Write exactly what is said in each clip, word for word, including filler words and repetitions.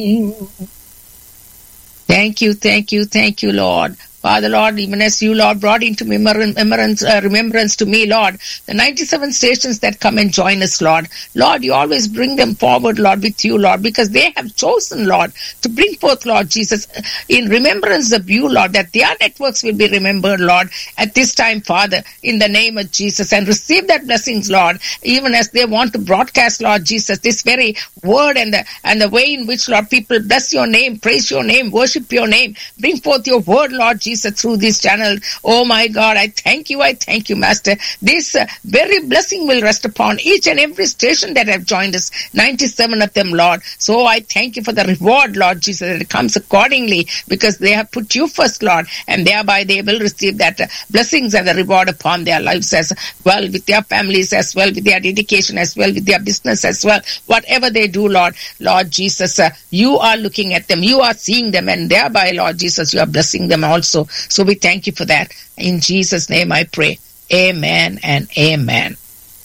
Thank you, thank you, thank you, Lord. Father, Lord, even as you, Lord, brought into remembrance, uh, remembrance to me, Lord, the ninety-seven stations that come and join us, Lord. Lord, you always bring them forward, Lord, with you, Lord, because they have chosen, Lord, to bring forth, Lord Jesus, in remembrance of you, Lord, that their networks will be remembered, Lord, at this time, Father, in the name of Jesus, and receive that blessings, Lord, even as they want to broadcast, Lord Jesus, this very word and the, and the way in which, Lord, people bless your name, praise your name, worship your name, bring forth your word, Lord Jesus, through this channel. Oh my God, I thank you, I thank you, Master. This uh, very blessing will rest upon each and every station that have joined us, ninety-seven of them, Lord. So I thank you for the reward, Lord Jesus, that it comes accordingly, because they have put you first, Lord, and thereby they will receive that uh, blessings and the reward upon their lives as well, with their families as well, with their dedication as well, with their business as well. Whatever they do, Lord, Lord Jesus, uh, you are looking at them, you are seeing them, and thereby, Lord Jesus, you are blessing them also. So we thank you for that. In Jesus' name I pray. Amen and amen.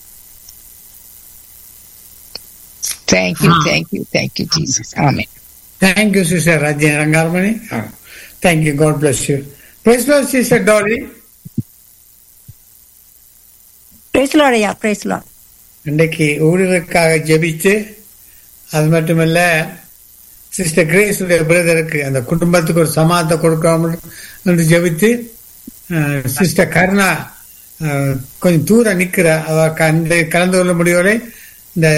Thank you, thank you, thank you, Jesus. Amen. Thank you, Sister Rajya Rangarmani. Oh, thank you. God bless you. Praise the Lord, Sister Dolly. Praise the Lord, yeah, praise the Lord. இன்றைக்கு ஊழியருக்காக ஜெபித்து, அது மட்டுமல்ல, sister grace உடைய பிரதருக்கு அந்த குடும்பத்துக்கு ஒரு சமாதத்தை கொடுக்காமல் என்று ஜெபித்து, சிஸ்டர் கருணா கொஞ்சம் தூரம் நிற்கிற அவ கலந்து கொள்ள முடியவில்லை. இந்த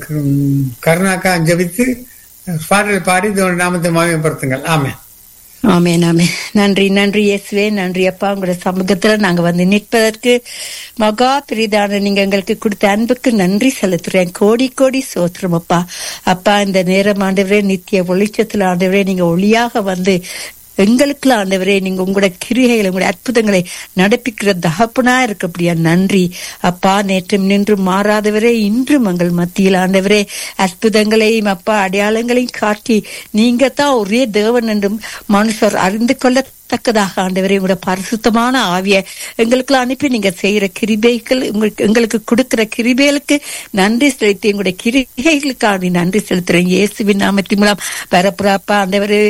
கருணாக்கா ஜெபித்து பாடல் பாடி இதோட நாமத்தை மகிமைப்படுத்துங்கள். ஆமென். ஆமென், ஆமென். நன்றி, நன்றி இயேசுவே, நன்றி அப்பா. உங்களோட சமூகத்துல நாங்க வந்து நிற்பதற்கு மகா பெரிதான நீங்க எங்களுக்கு கொடுத்த அன்புக்கு நன்றி செலுத்துறேன். கோடி கோடி சோத்திரம் அப்பா. அப்பா, இந்த நேரம் ஆண்டவரே, நித்திய வெளிச்சத்துல ஆண்டவரே, நீங்க ஒளியாக வந்து எங்களுக்குள்ள ஆண்டவரே, நீங்க உங்களோட கிரிகைகளை, உங்களுடைய அற்புதங்களை நடப்பிக்கிற தகப்பனா இருக்கப்படியா நன்றி அப்பா. நேற்றும் நின்று மாறாதவரே, இன்றும் எங்கள் மத்தியில் ஆண்டவரே அற்புதங்களையும் அப்பா அடையாளங்களையும் காட்டி நீங்க தான் ஒரே தேவன் என்றும் மனுஷர் அறிந்து கொள்ள தக்கதாக ஆண்டவரே உங்களோட பரிசுத்தமான ஆவிய எங்களுக்கு அனுப்பி நீங்க செய்யற கிருபைகள், உங்களுக்கு எங்களுக்கு கொடுக்கிற கிருபைகளுக்கு நன்றி செலுத்தி எங்களுடைய கிருபைகளுக்காக நன்றி செலுத்துறேன். இயேசுவின் நாமத்தின் மூலம் பரப்புறாப்பா ஆண்டவரே.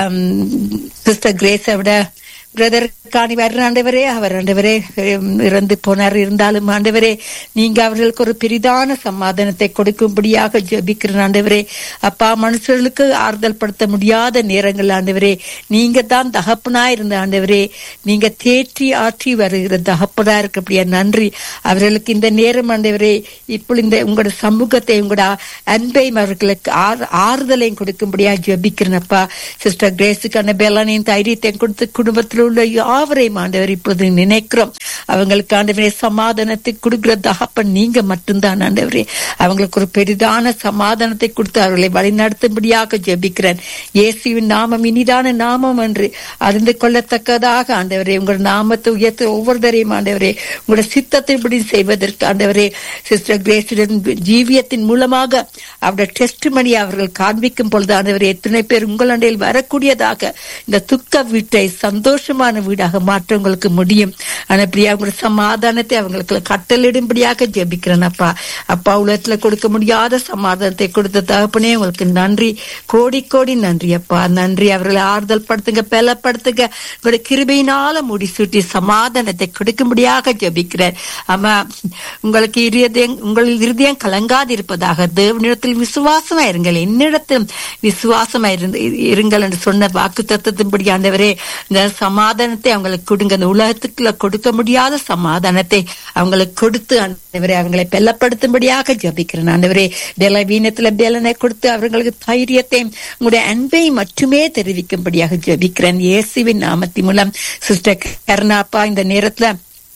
சிஸ்டர் கிரேஸை விட பிரதர் காணி வர்ற ஆண்டவரே, அவர் ஆண்டவரே இறந்து போனார். இருந்தாலும் ஆண்டவரே, நீங்க அவர்களுக்கு ஒரு பெரிதான சமாதானத்தை கொடுக்கும்படியாக ஜெபிக்கிற ஆண்டவரே. அப்பா, மனுஷர்களுக்கு ஆறுதல் படுத்த முடியாத நேரங்கள் ஆண்டவரே, நீங்க தான் தகப்பனா இருந்த ஆண்டவரே, நீங்க தேற்றி ஆற்றி வருகிற தகப்பனா இருக்கப்படியா நன்றி. அவர்களுக்கு இந்த நேரம் ஆண்டவரே, இப்போ இந்த உங்களோட சமூகத்தை, உங்களோட அன்பையும் அவர்களுக்கு ஆறுதலையும் கொடுக்கும்படியா ஜெபிக்கிறேன்ப்பா. சிஸ்டர் கிரேஸுக்கான பெலனையும் தைரியத்தையும் கொடுத்து குடும்பத்தில் உள்ள யாவரையும் ஆண்டவர் இப்பொழுது நினைக்கிறோம். அவங்களுக்கு ஆண்டவரே சமாதானத்தை கொடுக்கிற தகப்பன் நீங்க மட்டும்தான் ஆண்டவரே. அவங்களுக்கு ஒரு பெரிதான சமாதானத்தை கொடுத்து அவர்களை வழிநடத்தும்படியாக ஜெபிக்கிறேன். இயேசுவின் நாமம் இனிதான நாமம் என்று அறிந்து கொள்ளத்தக்கதாக ஆண்டவரே, உங்களோட நாமத்தை உயர்த்த ஒவ்வொருத்தரையும் ஆண்டவரே உங்களோட சித்தத்தின்படி செய்வதற்கு ஆண்டவரே, சிஸ்டர் கிரேஸின் ஜீவியத்தின் மூலமாக அவருடைய டெஸ்ட் மணி அவர்கள் காண்பிக்கும் பொழுது ஆண்டவரே, எத்தனை பேர் உங்கள் அண்டையில் வரக்கூடியதாக இந்த துக்க வீட்டை சந்தோஷமான வீடாக மாற்ற உங்களுக்கு முடியும். அப்படியா உங்களோட சமாதானத்தை அவங்களுக்கு கட்டளிடும்படியாக ஜெபிக்கிறேன் அப்பா. அப்பா, உலகத்துல கொடுக்க முடியாத சமாதானத்தை கொடுத்த தகப்பனே உங்களுக்கு நன்றி, கோடி கோடி நன்றி அப்பா. நன்றி. அவர்களை ஆறுதல் படுத்துங்க, பலப்படுத்துங்க. உங்களுடைய கிருபையினால முடிசூட்டி சமாதானத்தை கொடுக்கும்படியாக ஜெபிக்கிறேன். ஆமா, உங்களுக்கு இருதயம் உங்கள் இருதயம் கலங்காது இருப்பதாக தேவனிடத்தில் விசுவாசமா இருங்கள், என்னிடத்தில் விசுவாசமா இருந்து இருங்கள் என்று சொன்ன வாக்கு தத்துவத்தின்படி ஆண்டவரே, இந்த சமாதானத்தை அவங்களுக்கு கொடுங்க. அந்த உலகத்துக்குள்ள கொடுக்க முடியாத சமாதானத்தை அவங்களுக்கு கொடுத்து ஆண்டவரே அவங்களை பெல்லப்படுத்தும்படியாக ஜபிக்கிறேன். ஆண்டவரே, பலவீனத்துல பலனை கொடுத்து அவர்களுக்கு தைரியத்தையும் உங்களுடைய அன்பை மட்டுமே தெரிவிக்கும்படியாக ஜபிக்கிறேன். இயேசுவின் நாமத்தின் மூலம் சிஸ்டர் கருணாப்பா இந்த நேரத்துல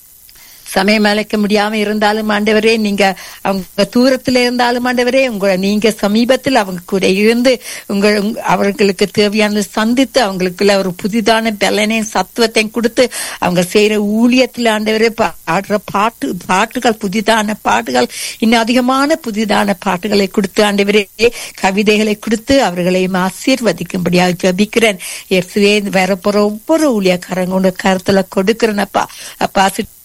சமயம் அழைக்க முடியாம இருந்தாலும் ஆண்டவரே, நீங்க அவங்க தூரத்துல இருந்தாலும் ஆண்டவரே, உங்களை நீங்க சமீபத்தில் அவங்க கூட இருந்து உங்க அவர்களுக்கு தேவையான சந்தித்து அவங்களுக்குள்ள ஒரு புதிதான பலனையும் சத்துவத்தையும் கொடுத்து அவங்க செய்யற ஊழியத்துல ஆண்டவரே பாடுற பாட்டு பாட்டுகள் புதிதான பாட்டுகள் இன்னும் அதிகமான புதிதான பாட்டுகளை கொடுத்து ஆண்டவரே கவிதைகளை கொடுத்து அவர்களையும் ஆசீர்வதிக்கும்படியாக ஜபிக்கிறேன். இயேசுவே, வரப்போற ஒவ்வொரு ஊழியக்காரங்க கருத்துல கொடுக்கிறேன் அப்பா. அப்பா,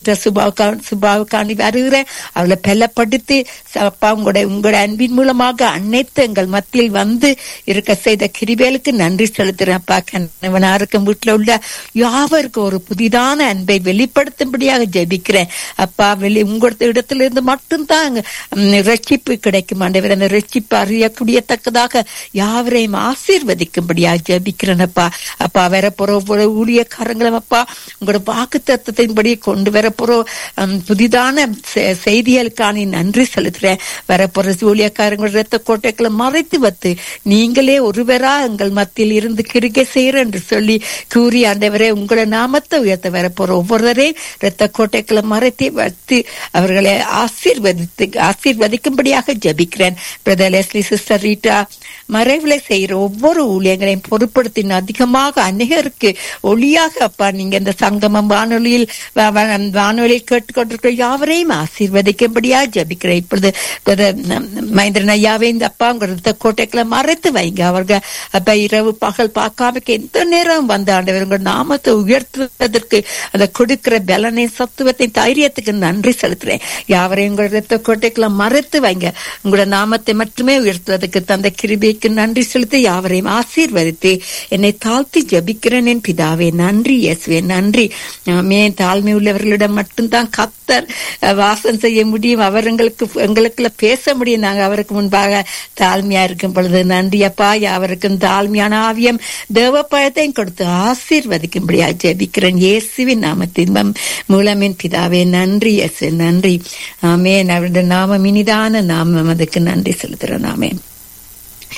சிஸ்டர் சுபாவுக்கா சுபாவுக்காண்டி வருகிறேன். அவளை பலப்படுத்தி அப்பா உங்களோட உங்களோட அன்பின் மூலமாக அனைத்து எங்கள் மத்தியில் வந்து இருக்க செய்த கிருபைகளுக்கு நன்றி செலுத்துறேன். அப்பா கணவனாருக்கும் வீட்டுல உள்ள யாவருக்கும் ஒரு புதிதான அன்பை வெளிப்படுத்தும்படியாக ஜெபிக்கிறேன். அப்பா வெளி உங்களோட இடத்துல இருந்து மட்டும்தான் ரட்சிப்பு கிடைக்கும். ஆண்டவர் அந்த ரட்சிப்பு அறியக்கூடியத்தக்கதாக யாவரையும் ஆசீர்வதிக்கும்படியாக ஜெபிக்கிறேன். அப்பா அப்பா வர போற ஒவ்வொரு ஊழியக்காரங்களும் அப்பா உங்களோட வாக்கு தத்துவத்தின்படி கொண்டு வர போற புதிதான செய்திகளுக்கான நன்றி செலுத்துறேன். வரப்போற ஊழியக்காரங்களோட ரத்த கோட்டைகளை மறைத்து வைத்து நீங்களே ஒருவரா எங்கள் மத்தியில் இருந்து கிருகை செய்யற என்று சொல்லி கூறி ஆண்டவரே உங்களை நாமத்தை உயர்த்த வரப்போற ஒவ்வொருவரையும் ரத்த கோட்டைகளை மறைத்து வைத்து அவர்களை ஆசீர்வதித்து ஆசீர்வதிக்கும்படியாக ஜபிக்கிறேன். பிரதர் லெஸ்லி, சிஸ்டர் ரீட்டா, மறைவுலை செய்யற ஒவ்வொரு ஊழியங்களையும் பொருட்படுத்தி அதிகமாக அநேகருக்கு ஒளியாக அப்பா நீங்க இந்த சங்கமம் வானொலியில் வானொலியில் கேட்டுக்கொண்டிருக்கிற யாவரையும் ஆசீர்வதிக்கும்படியா ஜபிக்கிறேன். இப்பொழுது மகேந்திரன் ஐயாவை இந்த அப்பா உங்க கோட்டைகளை மறைத்து வைங்க. அவர்கள் அப்ப இரவு பகல் பார்க்காம எந்த நேரம் வந்த ஆண்டவர் உங்க நாமத்தை உயர்த்துவதற்கு அதை கொடுக்கிற பலனை சத்துவத்தை தைரியத்துக்கு நன்றி செலுத்துறேன். யாவரையும் உங்களோட ரத்த கோட்டைகளை மறைத்து வைங்க. உங்களோட நாமத்தை மட்டுமே உயர்த்துவதற்கு தந்த கிருபைக்கு நன்றி செலுத்தி யாவரையும் ஆசீர்வதித்து என்னை தாழ்த்தி ஜபிக்கிறேன். என் பிதாவே நன்றி, இயேசுவே நன்றி. மே தாழ்மை உள்ளவர்களிடம் மட்டும்தான் கர்த்தர் வாசம் செய்ய முடியும். அவர் எங்களுக்கு எங்களுக்குள்ள பேச முடியும். நாங்க அவருக்கு முன்பாக தாழ்மையா இருக்கும் பொழுது நன்றி அப்பா. அவருக்கும் தாழ்மையான ஆவியம் தேவ பயத்தையும் கொடுத்து ஆசீர்வதிக்கும்படியா ஜெபிக்கிறேன் இயேசுவின் நாமத்தின் மூலமின் பிதாவே நன்றி, இயேசு நன்றி. ஆமென். அவருடைய நாமம் இனிதான நாமம், அதுக்கு நன்றி செலுத்துறேன். ஆமென்.